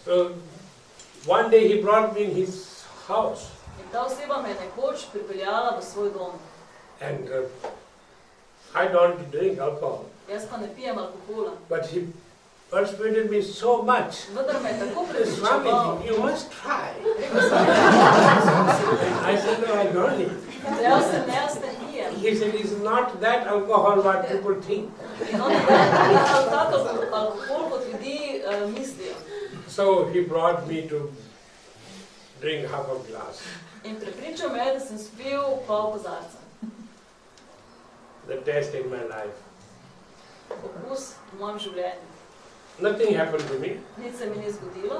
So one day he brought me in his house. In ta oseba me je nekoč pripeljala v svoj dom. And I don't drink alcohol. Jaz pa ne pijem alkohola. But he persuaded me so much. Vendar me je tako Swami, prepričeval. you must try. Rekel sem, I said, no, I don't need. dejal sem, ne, jaz ne pijem. He said, it's not that alcohol what people think. In on je rekel, ni tak alkohol, kot ljudi mislijo. So he brought me to drink half a glass. In prepričal me je, da sem spil pol kozarca. The taste in my life. Okus v mojem življenju. Nothing happened to me. Nič se mi ni zgodilo.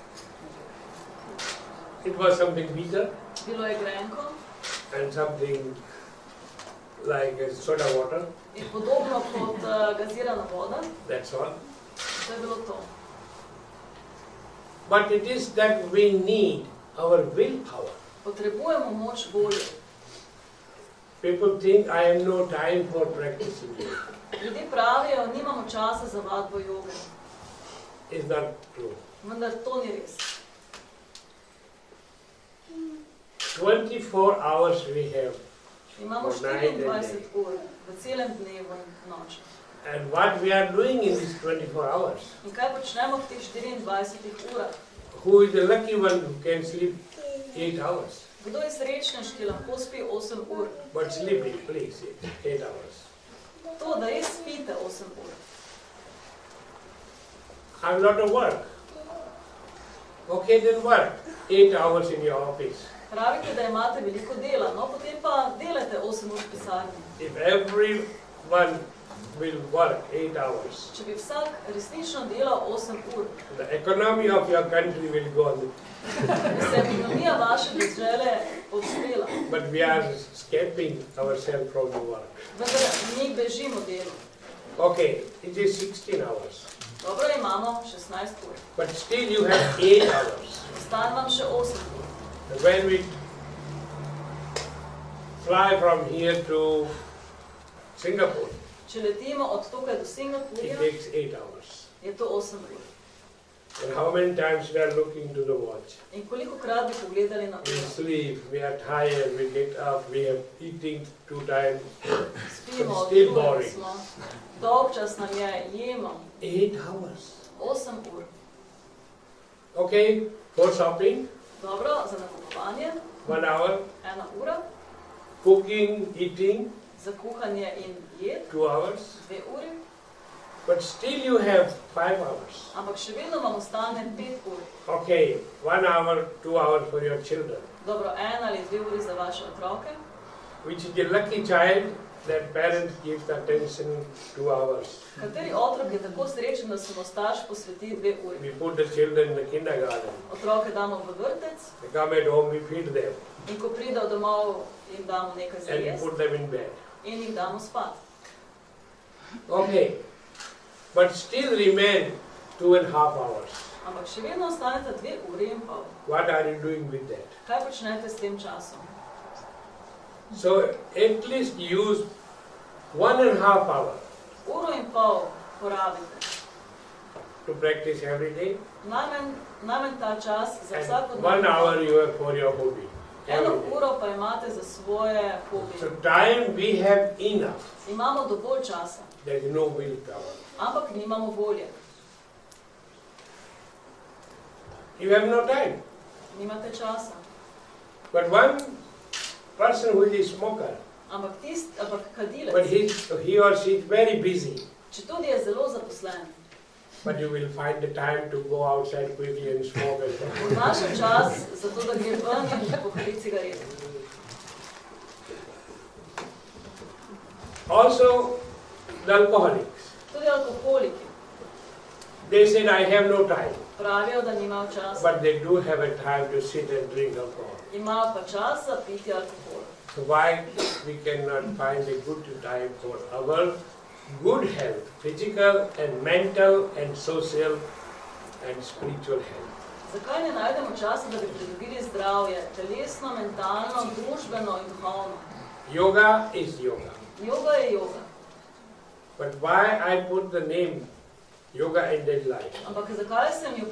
It was something bitter Bilo je grenko and something like soda water. in podobno kot gazirana voda. That's all. To je bilo to. But it is that we need our willpower. Potrebujemo moč volje. People think I have no time for practicing yoga. Ljudje pravijo, nimamo časa za vadbo joge. It's not true. Vendar to ni res. 24 hours we have. Imamo For night and 24 day. ur v celem dnevu in noči. And what we are doing in these 24 hours? In kaj počnemo v teh 24 urah? Who is the lucky one who can sleep 8 hours? Kdo je srečnež, ki lahko spi 8 ur? But sleep it, please, 8 hours. To, da res spite 8 ur. I have a lot of work. Okay, then work 8 hours in your office. Pravite, da imate veliko dela, no potem pa delate 8 ur v pisarni. If everyone will work 8 hours, Če bi vsak resnično delal 8 ur, the economy of your country will go on. bi se ekonomija vaše države odspela. But we are escaping ourselves from the work. Vendar mi bežimo delu. Okay, it is 16 hours. Dobro, imamo 16 ur. But still you have 8 hours. Ostane vam še 8 ur. And when we fly from here to Singapore, Če letimo od tukaj do it Singapurja, takes 8 hours. je to 8 ur. And how many times we are looking to the watch? In koliko krat bi pogledali na We uro? sleep, we are tired, we get up, we have eating 2 times. Spimo, Still utrujeni boring. smo. Dolgčas nam je, jemo. 8 hours. 8 ur. Okay, for shopping, Dobro, za nakupovanje, 1 hour. 1 ura. Cooking, eating, Za kuhanje in jed, 2 hours. 2 uri. But still you have 5 hours. Ampak še vedno vam ostane 5 ur. Okay, 1 hour, 2 hours for your children. Dobro, 1 ali 2 uri za vaše otroke. Which is the lucky child that parent gives attention 2 hours. Kateri otrok je tako srečen, da se mu starš posveti 2 uri? We put the children in the kindergarten. Otroke damo v vrtec They come at home, we feed them in ko pridejo domov, jim damo nekaj za and we jesti put them in bed. in jih damo spat. Okay, but still remain 2.5 hours. Ampak še vedno ostanete 2 uri in pol. What are you doing with that? Kaj počnete s tem časom? So at least use 1.5 hour Uro in pol porabite. to practice every day. Najmanj ta čas za And vsako 1 hour you have for your hobby. 1 Every day. uro pa imate za svoje So hobije. time we have enough. Imamo dovolj časa, There is no willpower. ampak nimamo volje. You have no time. Nimate časa. But one person who is a smoker, Ampak but kadilec, he or she is very busy, če tudi je zelo zaposlen, but you will find the time to go outside quickly and smoke and so on. vnaša čas za to, da gre ven in pohali cigareto. Also, the alcoholics. Tudi alkoholiki They said, I have no time, pravijo, da nimajo časa. but they do have a time to sit and drink alcohol. Imajo pa čas za pitje alkohola. So why we cannot find a good time for our good health, physical and mental and social and spiritual health? Zakaj ne najdemo časa, da bi pridobili zdravje, telesno, mentalno, družbeno in duhovno? Yoga is yoga. Yoga je yoga. But why I put the name Yoga Ended Life? Ampak zakaj sem jo